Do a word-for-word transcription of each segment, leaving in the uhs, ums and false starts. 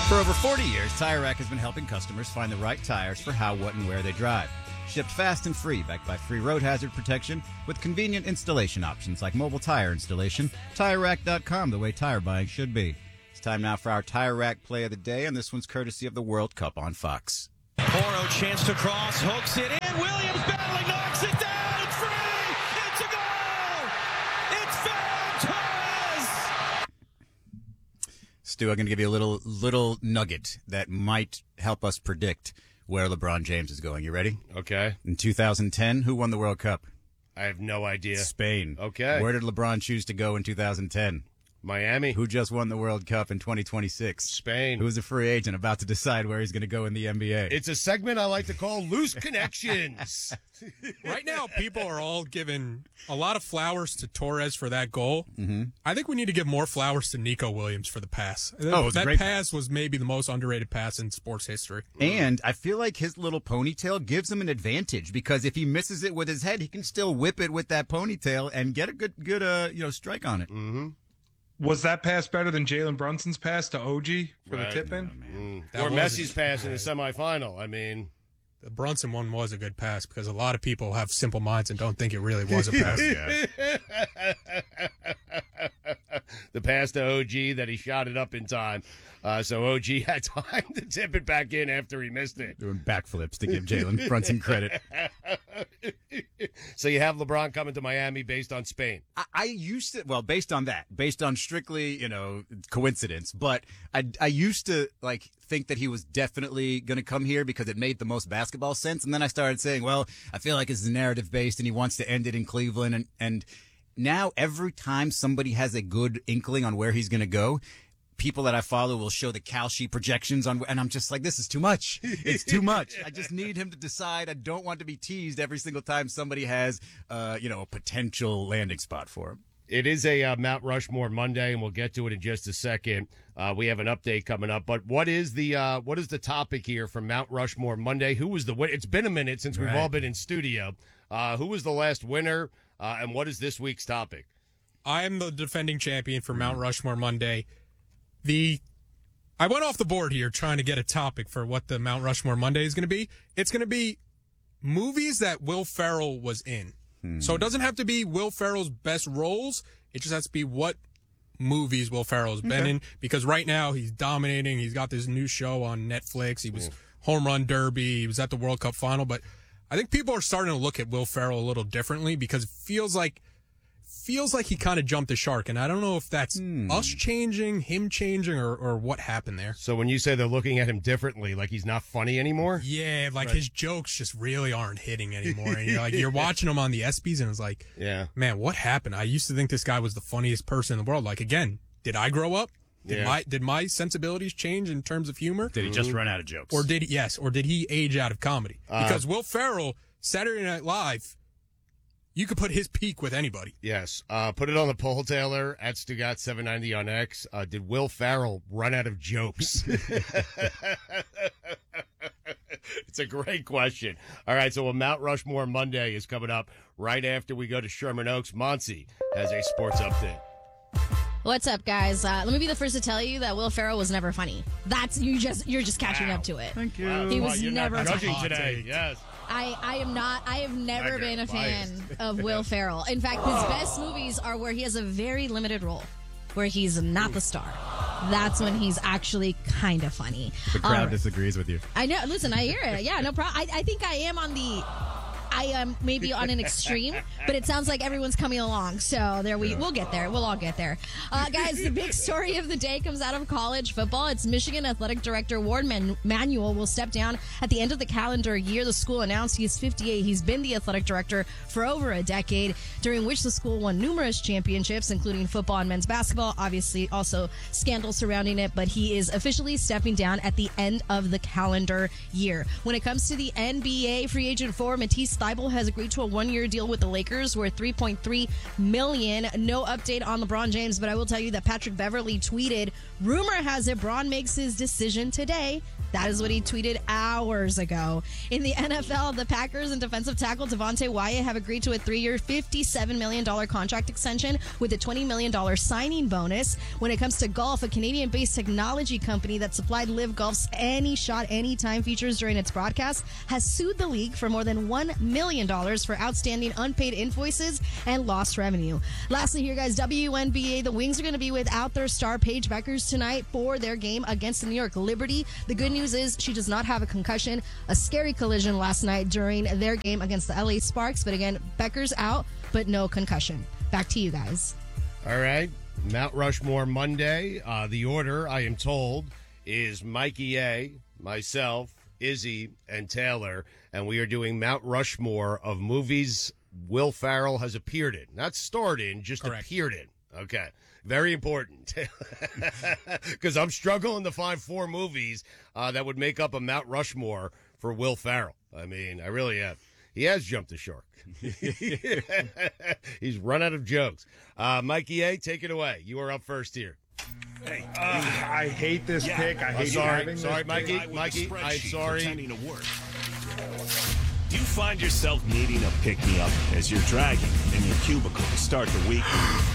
For over forty years, Tire Rack has been helping customers find the right tires for how, what, and where they drive. Shipped fast and free, backed by free road hazard protection with convenient installation options like mobile tire installation. Tire Rack dot com, the way tire buying should be. It's time now for our Tire Rack play of the day, and this one's courtesy of the World Cup on Fox. Porro chance to cross, hooks it in. Williams battling, knocks it down. It's free. It's a goal. It's Ferran Torres. Stu, I'm going to give you a little little nugget that might help us predict where LeBron James is going. You ready? Okay. In two thousand ten, who won the World Cup? I have no idea. Spain. Okay. Where did LeBron choose to go in two thousand ten? Miami. Who just won the World Cup in twenty twenty-six? Spain. Who's a free agent about to decide where he's going to go in the N B A? It's a segment I like to call Loose Connections. Right now, people are all giving a lot of flowers to Torres for that goal. Mm-hmm. I think we need to give more flowers to Nico Williams for the pass. Oh, it was a that great pass was maybe the most underrated pass in sports history. And I feel like his little ponytail gives him an advantage because if he misses it with his head, he can still whip it with that ponytail and get a good, good, uh, you know, strike on it. Mm-hmm. Was that pass better than Jalen Brunson's pass to O G for Right. the tip-in? Mm. That Or was- Messi's pass in the semifinal. I mean, The Brunson one was a good pass because a lot of people have simple minds and don't think it really was a pass. the pass to O G that he shot it up in time. Uh, so O G had time to tip it back in after he missed it. Doing backflips to give Jalen Brunson credit. So you have LeBron coming to Miami based on Spain. I, I used to, well, based on that, based on strictly, you know, coincidence, but I, I used to, like, think that he was definitely going to come here because it made the most basketball sense. And then I started saying, well, I feel like it's narrative based and he wants to end it in Cleveland. And, and now every time somebody has a good inkling on where he's going to go, people that I follow will show the Cal sheet projections on, and I'm just like, this is too much. It's too much. I just need him to decide. I don't want to be teased every single time somebody has, uh, you know, a potential landing spot for him. It is a uh, Mount Rushmore Monday, and we'll get to it in just a second. Uh, we have an update coming up, but what is the uh, what is the topic here from Mount Rushmore Monday? Who was the win- It's been a minute since we've Right. all been in studio. Uh, who was the last winner, uh, and what is this week's topic? I am the defending champion for Mount Rushmore Monday. The I went off the board here trying to get a topic for what the Mount Rushmore Monday is going to be. It's going to be movies that Will Ferrell was in. Hmm. So it doesn't have to be Will Ferrell's best roles. It just has to be what movies Will Ferrell's been Okay. in. Because right now he's dominating. He's got this new show on Netflix. He was Home Run Derby. He was at the World Cup final. But I think people are starting to look at Will Ferrell a little differently because it feels like feels like he kind of jumped the shark. And I don't know if that's Hmm. us changing, him changing, or, or what happened there. So when you say they're looking at him differently, like he's not funny anymore? Yeah, like his jokes just really aren't hitting anymore. And you're like, you're watching him on the ESPYs and it's like, Yeah. man, what happened? I used to think this guy was the funniest person in the world. Like, again, did I grow up? Did Yeah. my did my sensibilities change in terms of humor? Did he just run out of jokes? Or did he, yes, or did he age out of comedy? Uh, Because Will Ferrell, Saturday Night Live, you could put his peak with anybody. Yes. Uh, put it on the poll, Taylor, at Stugat seven ninety on X. Uh, did Will Ferrell run out of jokes? It's a great question. All right, so a Mount Rushmore Monday is coming up right after we go to Sherman Oaks. Monty has a sports update. What's up, guys? Uh, let me be the first to tell you that Will Ferrell was never funny. That's you just you're just catching Wow. up to it. Thank you. Wow, He wow, was you're never not judging hot today. take. Yes. I, I am not. I have never Record been a fan biased. of Will Ferrell. In fact, his best movies are where he has a very limited role, where he's not the star. That's when he's actually kind of funny. The crowd Um, disagrees with you. I know. Listen, I hear it. Yeah, no problem. I, I think I am on the. I am maybe on an extreme, but it sounds like everyone's coming along. So there we we'll get there. We'll all get there, uh, guys. The big story of the day comes out of college football. It's Michigan athletic director Ward Man- Manuel will step down at the end of the calendar year. The school announced he is fifty-eight. He's been the athletic director for over a decade, during which the school won numerous championships, including football and men's basketball. Obviously, also scandals surrounding it. But he is officially stepping down at the end of the calendar year. When it comes to the N B A free agent for Matisse Thybulle has agreed to a one-year deal with the Lakers worth three point three million dollars. No update on LeBron James, but I will tell you that Patrick Beverly tweeted, rumor has it Bron makes his decision today That is what he tweeted hours ago. In the N F L, the Packers and defensive tackle Devontae Wyatt have agreed to a three-year, fifty-seven million dollars contract extension with a twenty million dollars signing bonus. When it comes to golf, a Canadian-based technology company that supplied Live Golf's Any Shot Anytime features during its broadcast has sued the league for more than one million dollars for outstanding unpaid invoices and lost revenue. Lastly here, guys, W N B A, the Wings are going to be without their star Paige Beckers tonight for their game against the New York Liberty. The good news is she does not have a concussion. A scary collision last night during their game against the L A Sparks. But again, Becker's out, but no concussion. Back to you guys. All right. Mount Rushmore Monday. Uh, the order, I am told, is Mikey A., myself, Izzy, and Taylor. And we are doing Mount Rushmore of movies Will Ferrell has appeared in. Not starred in, just Correct. appeared in. Okay. Very important. Because I'm struggling to find four movies uh, that would make up a Mount Rushmore for Will Ferrell. I mean, I really have. He has jumped the shark. He's run out of jokes. Uh, Mikey A., take it away. You are up first here. Hey, uh, I hate this Yeah. pick. I I'm hate sorry. having Sorry, this Mikey. pick. Mikey, I'm sorry. Pretending to work. Do you find yourself needing a pick-me-up as you're dragging in your cubicle to start the week?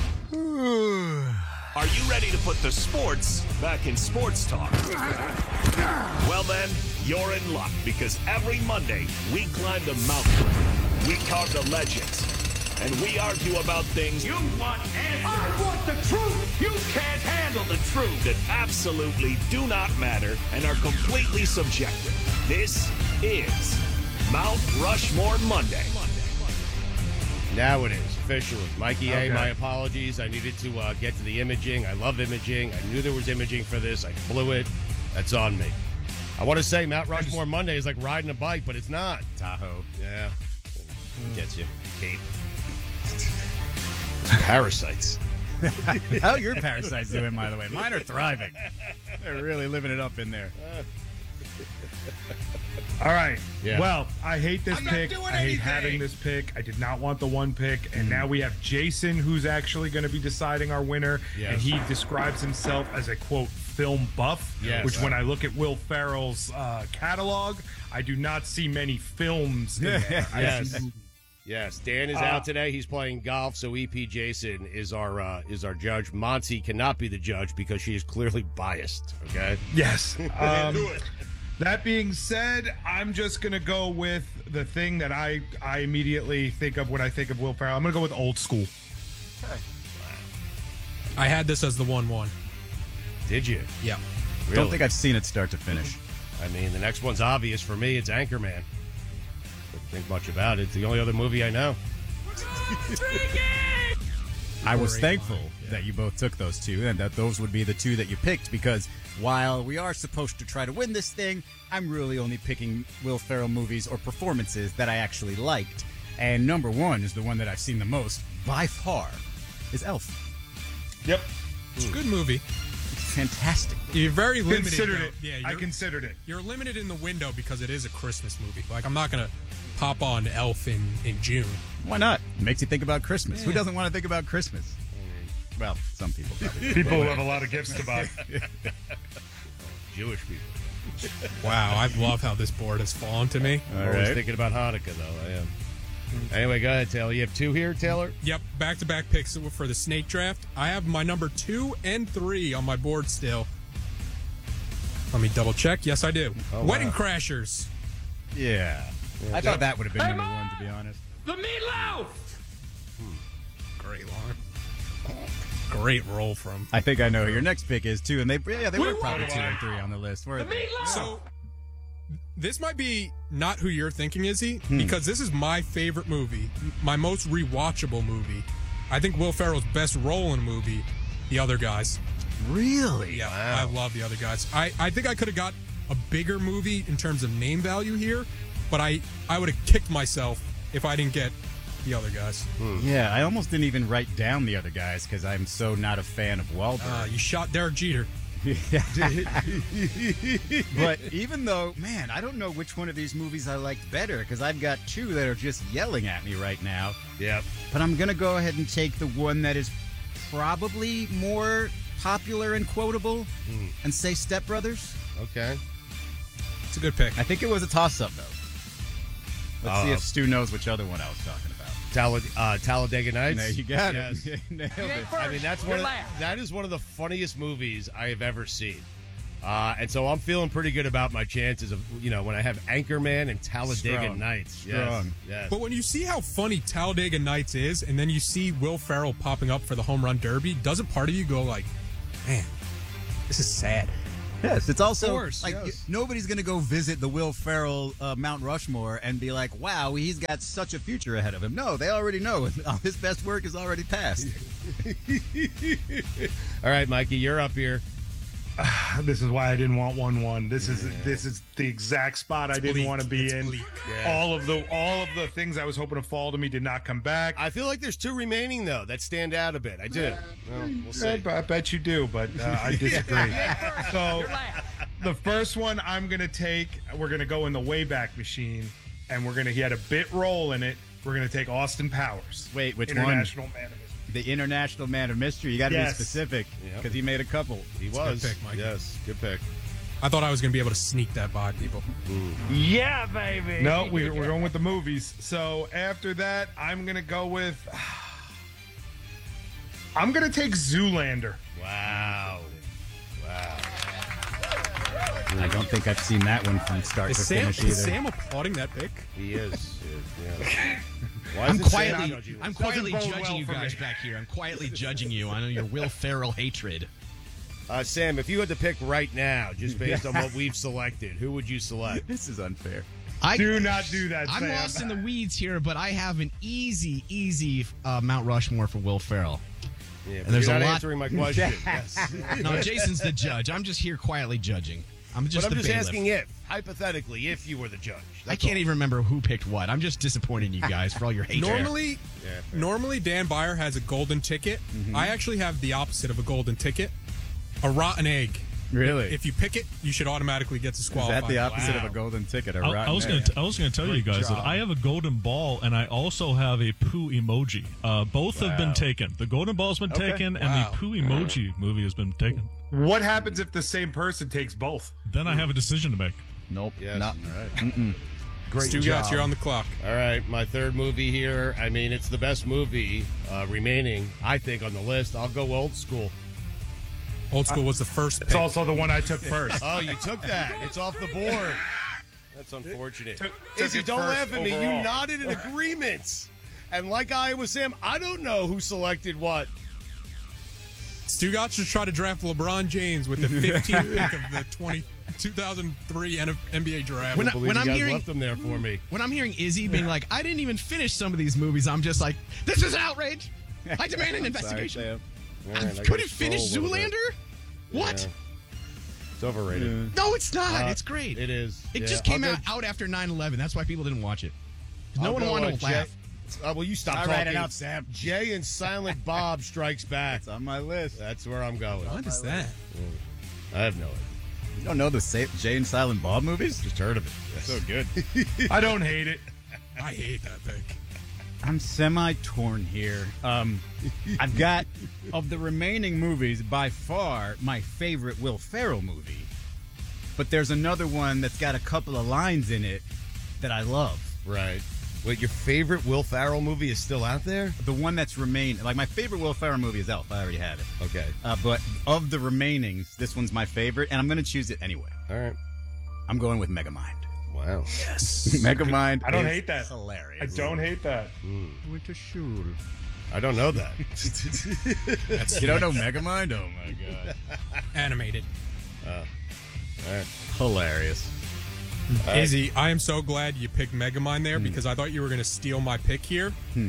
Are you ready to put the sports back in sports talk? Well then, you're in luck because every Monday we climb the mountain, we carve the legends, and we argue about things you want answers. I want the truth. You can't handle the truth that absolutely do not matter and are completely subjective. This is Mount Rushmore Monday. Now it is, officially. Mikey Okay. A., my apologies. I needed to uh, get to the imaging. I love imaging. I knew there was imaging for this. I blew it. That's on me. I want to say Mount Rushmore Monday is like riding a bike, but it's not. Tahoe. Yeah. Gets you. Kate. Parasites. How are your parasites doing, by the way? Mine are thriving. They're really living it up in there. All right. Yeah. Well, I hate this I'm not pick. doing I hate anything. having this pick. I did not want the one pick. And now we have Jason, who's actually going to be deciding our winner. Yes. And he describes himself as a, quote, film buff. Yes. Which, when I look at Will Ferrell's uh, catalog, I do not see many films in there. I Yes. see- Yes, Dan is Uh, out today. He's playing golf, so E P Jason is our uh, is our judge. Monty cannot be the judge because she is clearly biased. Okay. Yes. Um, that being said, I'm just going to go with the thing that I, I immediately think of when I think of Will Ferrell. I'm going to go with Old School. I had this as the one one. Did you? Yeah. Really? Don't think I've seen it start to finish. I mean, the next one's obvious for me. It's Anchorman. Don't think much about it. It's the only other movie I know. I was Great thankful line, yeah. that you both took those two and that those would be the two that you picked because while we are supposed to try to win this thing, I'm really only picking Will Ferrell movies or performances that I actually liked. And number one is the one that I've seen the most by far is Elf. Yep. It's a good movie. It's fantastic. You're very limited. Considered though. it. Yeah, I you're, considered it. you're limited in the window because it is a Christmas movie. Like, I'm not going to pop on Elf in, in June. Why not? It makes you think about Christmas. Who doesn't want to think about Christmas? Well, some people probably do. People who have a lot of gifts to buy. Jewish people. Wow, I love how this board has fallen to me. I'm always thinking about Hanukkah, though. I am. Anyway, go ahead, Taylor. You have two here, Taylor? Yep, back-to-back picks for the snake draft. I have my number two and three on my board still. Let me double check. Yes, I do. Oh, Wedding wow. Crashers. Yeah. I thought that would have been number one, to be honest. The meatloaf! Great line. Great roll from. I think I know who your next pick is, too. And they yeah, they were We probably won. two and three on the list. Were they? So, this might be not who you're thinking, Izzy, Hmm. because this is my favorite movie, my most rewatchable movie. I think Will Ferrell's best role in a movie, The Other Guys. Really? Yeah, Wow. I love The Other Guys. I, I think I could have got a bigger movie in terms of name value here, but I, I would have kicked myself if I didn't get The Other Guys. Yeah, I almost didn't even write down the other guys because I'm so not a fan of Wahlberg. Uh, you shot Derek Jeter. But even though, man, I don't know which one of these movies I liked better because I've got two that are just yelling at me right now. Yep. But I'm going to go ahead and take the one that is probably more popular and quotable and say Step Brothers. Okay. It's a good pick. I think it was a toss-up, though. Let's see Uh, if Stu knows which other one I was talking about. Tal- uh, Talladega Nights. No, you got Yes. it. Nailed it. I mean, that's one. Of, that is one of the funniest movies I have ever seen. Uh, and so I'm feeling pretty good about my chances of, you know, when I have Anchorman and Talladega Strong. Nights. Yes. Strong. Yes. But when you see how funny Talladega Nights is, and then you see Will Ferrell popping up for the home run derby, doesn't part of you go like, man, this is sad? Yes, it's also Of course, like yes. y- nobody's going to go visit the Will Ferrell uh, Mount Rushmore and be like, wow, he's got such a future ahead of him. No, they already know. His best work is already past. All right, Mikey, you're up here. This is why I didn't want one one. This is this is the exact spot I didn't bleak. want to be It's in. bleak. Yeah. All of the all of the things I was hoping to fall to me did not come back. I feel like there's two remaining, though, that stand out a bit. I do. Well, we'll see. I, I bet you do, but uh, I disagree. So the first one I'm gonna take, we're gonna go in the Wayback Machine, and we're gonna he had a bit role in it. We're gonna take Austin Powers. Wait, which one? International Man of Mystery. The International Man of Mystery. You got to Yes. be specific Yep. because he made a couple. He a good was. pick, Mikey. Yes, good pick. I thought I was going to be able to sneak that by people. Yeah, baby. No, we, we're going with the movies. So after that, I'm gonna go with. I'm gonna take Zoolander. Wow. Wow. I don't think I've seen that one from start Is to Sam, finish either. is Sam applauding that pick? He is. He is, yeah. Why I'm is it Sam quietly, judging I'm this? quietly Doesn't bode judging well you for guys me. back here. I'm quietly judging you. I know your Will Ferrell hatred. Uh, Sam, if you had to pick right now, just based on what we've selected, who would you select? This is unfair. I Do not do that, I'm Sam. lost in the weeds here, but I have an easy, easy uh, Mount Rushmore for Will Ferrell. Yeah, but And there's you're a not lot- answering my question. Yes. No, Jason's the judge. I'm just here quietly judging. I'm just But I'm the just bailiff. asking if, hypothetically, if you were the judge. I That's can't all. even remember who picked what. I'm just disappointing you guys for all your hatred. Normally, Yeah, fair. normally Dan Byer has a golden ticket. Mm-hmm. I actually have the opposite of a golden ticket, a rotten egg. Really? If you pick it, you should automatically get is disqualified. that the opposite Wow. of a golden ticket? A I, I rotten was egg? going to. I was going to tell you guys that I have a golden ball, and I also have a poo emoji. Uh, both have been Wow. taken. The golden ball's been Okay. taken, Wow. and the poo emoji movie has been taken. What happens if the same person takes both? Then I have a decision to make. Nope. Yes. Not. All right. Great Stu job. got you on the clock. All right, my third movie here. I mean, it's the best movie uh, remaining, I think, on the list. I'll go old school. Old School was the first It's pick. also the one I took first. Oh, you took that. It's off the board. That's unfortunate. Took- took Izzy, it don't first laugh at me. You overall. nodded in agreement. And like I was Sam, I don't know who selected what. Stu got to try to draft LeBron James with the fifteenth pick of the twenty, two thousand three N B A draft. When I- Believe when you I'm guys hearing- left them there for me. When I'm hearing Izzy being like, I didn't even finish some of these movies, I'm just like, this is outrage. I demand an I'm sorry, investigation. Sam. Man, I I gotta couldn't scroll finish a little bit. Zoolander? What? Yeah. It's overrated. No, it's not. Uh, it's great. It is. It Yeah. just came I'll out, go- out after nine eleven. That's why people didn't watch it. 'Cause No I'll one go, wanted uh, to laugh. Jay- Uh, well, you stop All talking. right, enough, Sam. Jay and Silent Bob Strikes Back. It's on my list. That's where I'm going. What is that? I have no idea. You don't know the Sa- Jay and Silent Bob movies? Just heard of it. So good. I don't hate it. I hate that pick. I'm semi-torn here. Um, I've got, of the remaining movies, by far my favorite Will Ferrell movie. But there's another one that's got a couple of lines in it that I love. Right. Wait, your favorite Will Ferrell movie is still out there? The one that's remained, like my favorite Will Ferrell movie is Elf. I already had it. Okay. Uh, but of the remainings, this one's my favorite, and I'm going to choose it anyway. All right. I'm going with Megamind. Wow. Megamind. I don't is hate that. Hilarious. I don't hate that. Went to school. I don't know that. You don't know Megamind? Oh my god. Animated. All right. Hilarious. Izzy, I am so glad you picked Megamind there because I thought you were going to steal my pick here.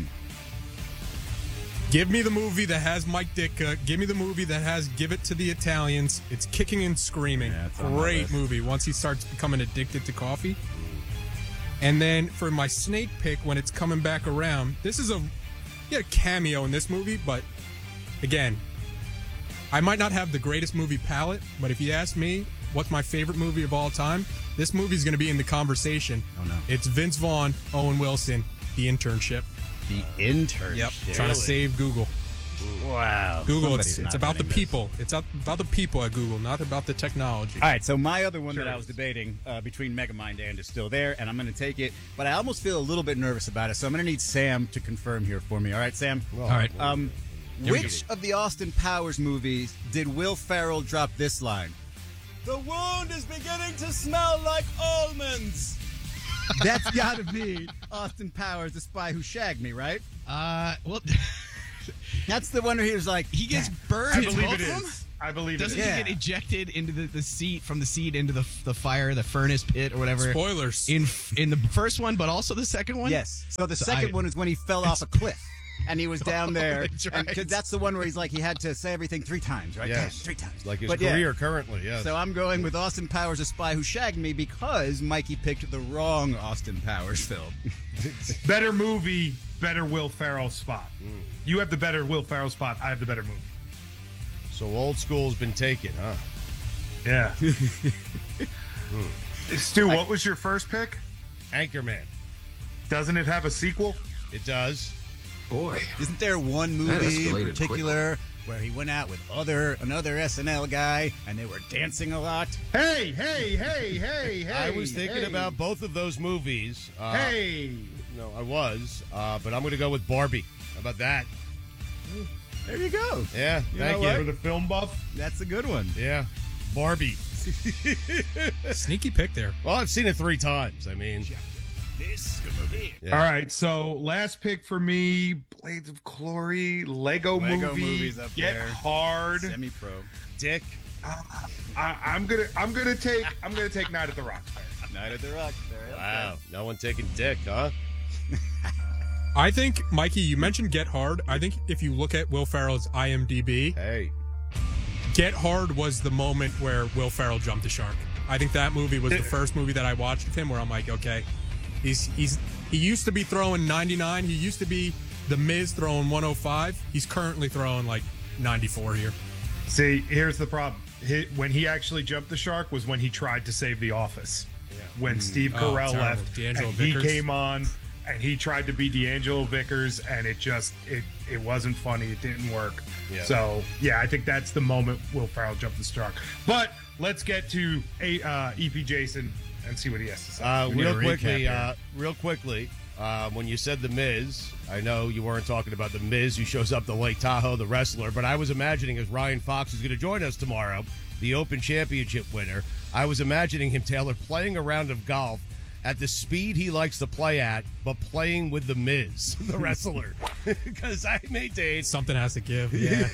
Give me the movie that has Mike Ditka. Give me the movie that has Give It to the Italians. It's kicking and screaming. Yeah, it's on my Great list. movie once he starts becoming addicted to coffee. And then for my snake pick, when it's coming back around, this is a, yeah, cameo in this movie, but again, I might not have the greatest movie palette, but if you ask me what's my favorite movie of all time, this movie's going to be in the conversation. Oh, no. It's Vince Vaughn, Owen Wilson, The Internship. The intern. Yep. Trying to save Google. Wow. Google, it's, Somebody's it's not about the winning this. people. It's up- about the people at Google, not about the technology. All right, so my other one that I was debating uh, between Megamind and is still there, and I'm going to take it, but I almost feel a little bit nervous about it, so I'm going to need Sam to confirm here for me. All right, Sam? Well, All right. Um, which of the Austin Powers movies did Will Ferrell drop this line? The wound is beginning to smell like almonds. That's got to be Austin Powers, the spy who shagged me, right? Uh, well, That's the one where he was like, he gets burned. I in believe both it of them? is. I believe Doesn't it is. Yeah. he get ejected into the, the seat from the seat into the the fire, the furnace pit or whatever? Spoilers. In in the first one, but also the second one. yes. So the So second I- one is when he fell off a cliff. And he was down there. That's and- 'cause right. that's the one where he's like, he had to say everything three times, right? Yes. Three times. Like his But yeah. career currently, yes. So I'm going with Austin Powers, A Spy Who Shagged Me, because Mikey picked the wrong Austin Powers film. Better movie, better Will Ferrell spot. You have the better Will Ferrell spot. I have the better movie. So old school's been taken, huh? Yeah. Stu, what was your first pick? Anchorman. Doesn't it have a sequel? It does. Boy, Isn't there one That movie in escalated particular where he went out with other another S N L guy and they were dancing a lot? Hey, hey, hey, hey, hey. I was thinking hey, about both of those movies. Uh, Hey. No, I was. Uh, but I'm going to go with Barbie. How about that? There you go. Yeah, You thank know you. For the film buff? That's a good one. Yeah, Barbie. Sneaky pick there. Well, I've seen it three times. I mean, This Yeah. All right, so last pick for me, Blades of Glory, Lego, Lego movie, movies up Get there. Hard. Semi-pro. Dick. I, I'm gonna, I'm gonna take, I'm gonna take Night at the Roxbury. Night at the Roxbury. Okay. Wow, no one taking Dick, huh? I think, Mikey, you mentioned Get Hard. I think if you look at Will Ferrell's I M D B, Hey, Get Hard was the moment where Will Ferrell jumped the shark. I think that movie was the first movie that I watched with him where I'm like, okay, he's he's he used to be throwing ninety-nine. He used to be the Miz throwing one oh five. He's currently throwing like ninety-four here. See, here's the problem. He, when he actually jumped the shark was when he tried to save The Office. When Steve Oh, Carell terrible. left, D'Angelo and Vickers. he came on, and he tried to be D'Angelo Vickers, and it just it it wasn't funny. It didn't work. Yeah. So yeah, I think that's the moment Will Ferrell jumped the shark. But let's get to a, uh, E P Jason and see what he has to say. uh, We need real a recap quickly, here. uh, real quickly. Uh, when you said the Miz, I know you weren't talking about the Miz who shows up to Lake Tahoe, the wrestler, but I was imagining as Ryan Fox is going to join us tomorrow, the Open Championship winner. I was imagining him, Taylor, playing a round of golf at the speed he likes to play at, but playing with the Miz, the wrestler, because I maintain Something has to give. Yeah.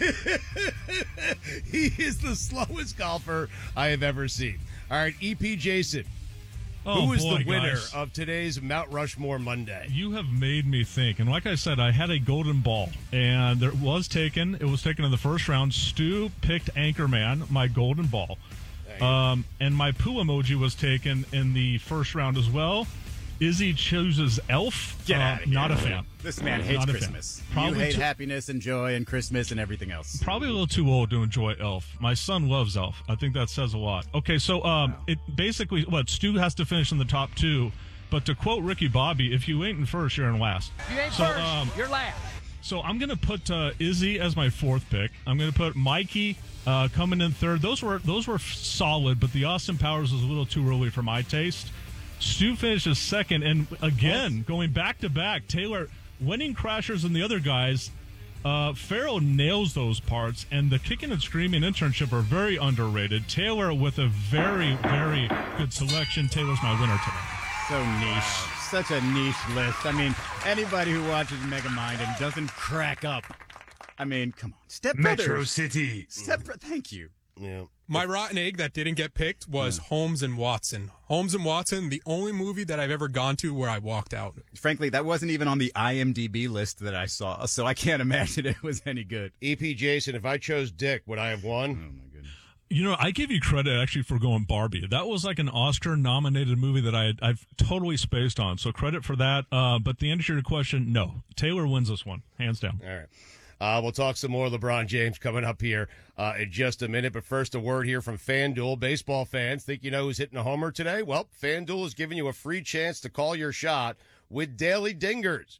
he is the slowest golfer I have ever seen. All right, E P Jason, Oh, who is boy, the winner guys. of today's Mount Rushmore Monday? You have made me think. And like I said, I had a golden ball, and it was taken. It was taken in the first round. Stu picked Anchorman, my golden ball. Um, and my poo emoji was taken in the first round as well. Izzy chooses Elf. Get Uh, out of here. Not a fan. This man hates Not a fan. Christmas. Probably you hate too- happiness and joy and Christmas and everything else. Probably a little too old to enjoy Elf. My son loves Elf. I think that says a lot. Okay, so um, it basically what Stu has to finish in the top two, but to quote Ricky Bobby, if you ain't in first, you're in last. You ain't So, first, um, you're last. So I'm gonna put uh, Izzy as my fourth pick. I'm gonna put Mikey uh, coming in third. Those were those were solid, but the Austin Powers was a little too early for my taste. Stu finishes second, and again going back to back. Taylor, Winning Crashers, and the other guys. Uh, Farrell nails those parts, and the Kicking and Screaming internship are very underrated. Taylor with a very very good selection. Taylor's my winner today. So niche. Such a niche list. I mean, anybody who watches Megamind and doesn't crack up. I mean, come on. Step Metro Brothers. City. Step Bro- Thank you. Yeah. My rotten egg that didn't get picked was Holmes and Watson. Holmes and Watson, the only movie that I've ever gone to where I walked out. Frankly, that wasn't even on the I M D B list that I saw, so I can't imagine it was any good. E P Jason, if I chose Dick, would I have won? Oh, my goodness. You know, I give you credit actually for going Barbie. That was like an Oscar-nominated movie that I I've totally spaced on. So credit for that. Uh, but the answer to your question, no. Taylor wins this one, hands down. All right. Uh, we'll talk some more LeBron James coming up here uh, in just a minute. But first, a word here from FanDuel. Baseball fans, think you know who's hitting a homer today? Well, FanDuel is giving you a free chance to call your shot with Daily Dingers.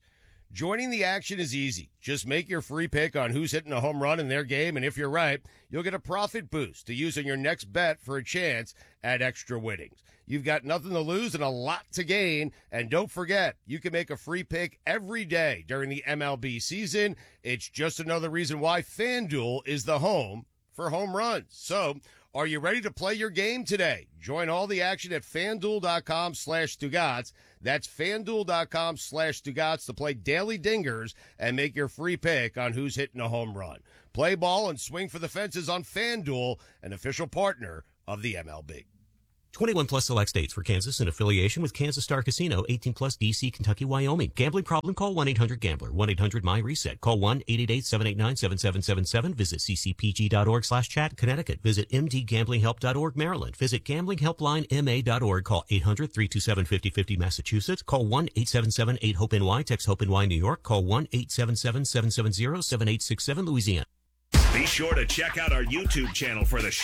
Joining the action is easy. Just make your free pick on who's hitting a home run in their game, and if you're right, you'll get a profit boost to use on your next bet for a chance at extra winnings. You've got nothing to lose and a lot to gain, and don't forget, you can make a free pick every day during the M L B season. It's just another reason why FanDuel is the home for home runs. So, are you ready to play your game today? Join all the action at FanDuel.com slash Stugotz. That's FanDuel.com slash Stugotz to play daily dingers and make your free pick on who's hitting a home run. Play ball and swing for the fences on FanDuel, an official partner of the M L B. twenty-one plus select states for Kansas in affiliation with Kansas Star Casino, eighteen plus D C, Kentucky, Wyoming. Gambling problem? Call one eight hundred gambler, one eight hundred my reset. Call one eight eight eight, seven eight nine, seven seven seven seven. Visit c c p g dot org slash chat, Connecticut. Visit m d gambling help dot org, Maryland. Visit gambling helpline m a dot org. Call eight hundred, three two seven, five oh five oh, Massachusetts. Call one eight seven seven, eight hope N Y. Text HOPE-NY, New York. Call one eight seven seven, seven seven zero, seven eight six seven, Louisiana. Be sure to check out our YouTube channel for the